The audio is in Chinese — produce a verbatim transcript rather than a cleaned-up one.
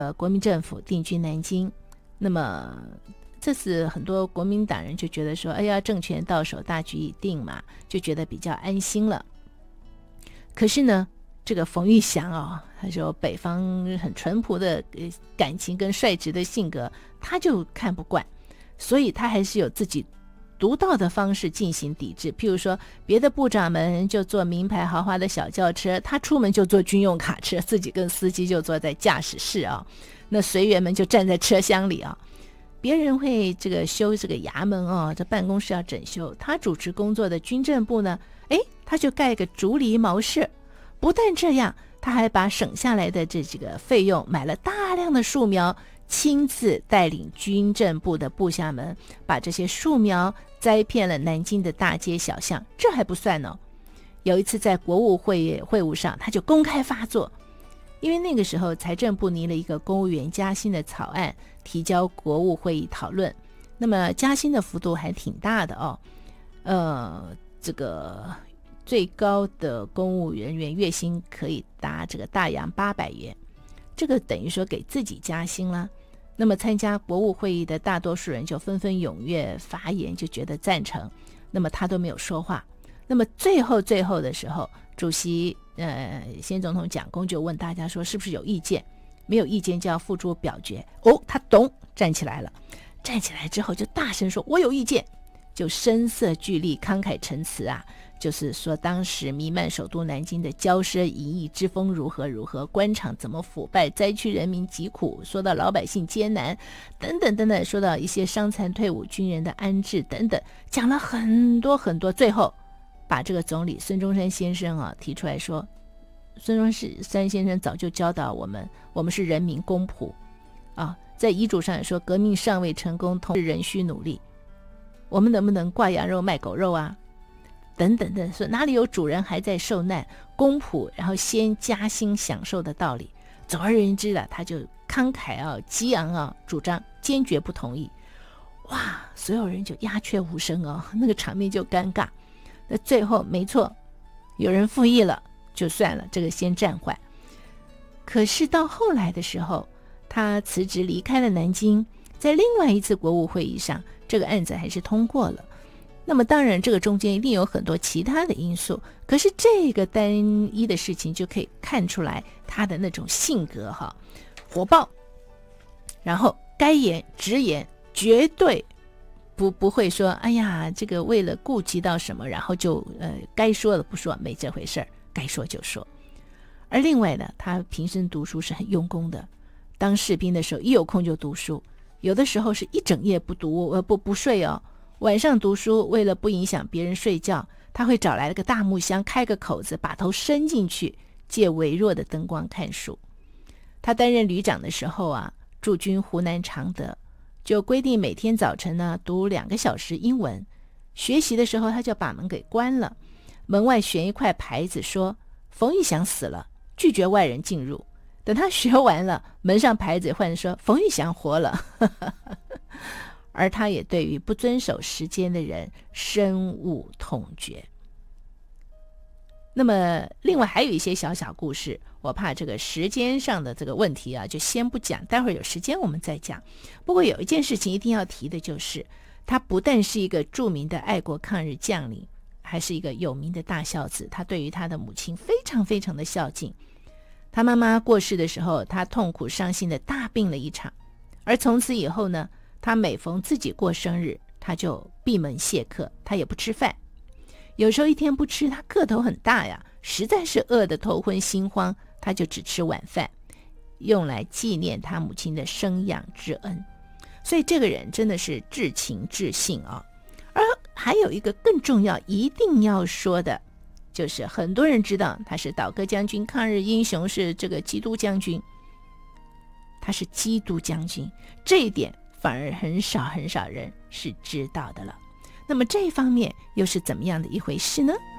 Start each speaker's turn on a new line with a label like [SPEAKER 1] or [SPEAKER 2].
[SPEAKER 1] 呃国民政府定居南京。那么这次很多国民党人就觉得说，哎呀，政权到手，大局已定嘛，就觉得比较安心了。可是呢，这个冯玉祥哦，他说北方很淳朴的感情跟率直的性格，他就看不惯，所以他还是有自己独到的方式进行抵制。譬如说，别的部长们就坐名牌豪华的小轿车，他出门就坐军用卡车，自己跟司机就坐在驾驶室啊，那随员们就站在车厢里啊。别人会这个修这个衙门哦，这办公室要整修，他主持工作的军政部呢，诶，他就盖个竹篱茅舍。不但这样，他还把省下来的这几个费用买了大量的树苗，亲自带领军政部的部下们把这些树苗栽遍了南京的大街小巷。这还不算哦，有一次在国务会会务上，他就公开发作，因为那个时候财政部拟了一个公务员加薪的草案，提交国务会议讨论。那么加薪的幅度还挺大的哦，呃，这个最高的公务人员月薪可以达这个大洋八百元，这个等于说给自己加薪啦。那么参加国务会议的大多数人就纷纷踊跃发言，就觉得赞成。那么他都没有说话。那么最后最后的时候，主席呃，先总统蒋公就问大家说，是不是有意见？没有意见就要付诸表决。哦，他咚站起来了，站起来之后就大声说，我有意见，就声色俱厉，慷慨陈词啊，就是说当时弥漫首都南京的骄奢淫逸之风如何如何，官场怎么腐败，灾区人民疾苦，说到老百姓艰难等等等等，说到一些伤残退伍军人的安置等等，讲了很多很多。最后把这个总理孙中山先生啊提出来说，孙中山先生早就教导我们，我们是人民公仆啊，在遗嘱上也说，革命尚未成功，同时仍需努力，我们能不能挂羊肉卖狗肉啊？等等的，说哪里有主人还在受难，公仆然后先加薪享受的道理。总而言之了，他就慷慨啊、激昂啊，主张坚决不同意。哇，所有人就鸦雀无声哦，那个场面就尴尬。那最后没错，有人复议了，就算了，这个先暂缓。可是到后来的时候，他辞职离开了南京，在另外一次国务会议上，这个案子还是通过了。那么当然这个中间一定有很多其他的因素，可是这个单一的事情就可以看出来他的那种性格哈，火爆，然后该言直言，绝对不不会说哎呀这个为了顾及到什么，然后就呃该说的不说，没这回事儿，该说就说。而另外呢，他平生读书是很用功的，当士兵的时候一有空就读书，有的时候是一整夜不读呃不不睡哦，晚上读书，为了不影响别人睡觉，他会找来了个大木箱，开个口子，把头伸进去，借微弱的灯光看书。他担任旅长的时候啊，驻军湖南常德，就规定每天早晨呢读两个小时英文。学习的时候他就把门给关了，门外悬一块牌子说冯玉祥死了，拒绝外人进入。等他学完了，门上牌子换说冯玉祥活了。而他也对于不遵守时间的人深恶痛绝。那么另外还有一些小小故事，我怕这个时间上的这个问题啊，就先不讲，待会儿有时间我们再讲。不过有一件事情一定要提的，就是他不但是一个著名的爱国抗日将领，还是一个有名的大孝子。他对于他的母亲非常非常的孝敬。他妈妈过世的时候，他痛苦伤心的大病了一场，而从此以后呢，他每逢自己过生日，他就闭门谢客，他也不吃饭。有时候一天不吃，他个头很大呀，实在是饿得头昏心慌，他就只吃晚饭，用来纪念他母亲的生养之恩。所以这个人真的是至情至性啊。而还有一个更重要一定要说的，就是很多人知道他是倒戈将军，抗日英雄，是这个基督将军，他是基督将军，这一点反而很少很少人是知道的了。那么这一方面又是怎么样的一回事呢？